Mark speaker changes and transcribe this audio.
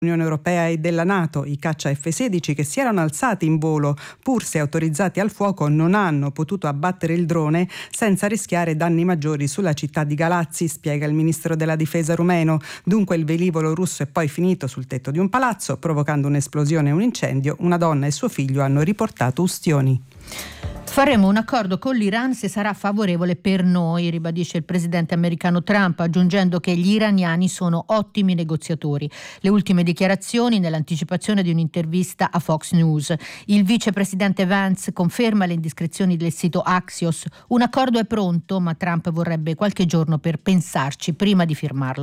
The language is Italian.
Speaker 1: dell'Unione Europea e della NATO. I caccia F-16 che si erano alzati in volo, pur se autorizzati al fuoco, non hanno potuto abbattere il drone senza rischiare danni maggiori sulla città di Galazzi, spiega il ministro della difesa rumeno. Dunque il velivolo russo è poi finito sul tetto di un palazzo, provocando un'esplosione e un incendio. Una donna e suo figlio hanno riportato ustioni.
Speaker 2: Faremo un accordo con l'Iran se sarà favorevole per noi, ribadisce il presidente americano Trump, aggiungendo che gli iraniani sono ottimi negoziatori. Le ultime dichiarazioni nell'anticipazione di un'intervista a Fox News. Il vicepresidente Vance conferma le indiscrezioni del sito Axios. Un accordo è pronto, ma Trump vorrebbe qualche giorno per pensarci prima di firmarlo.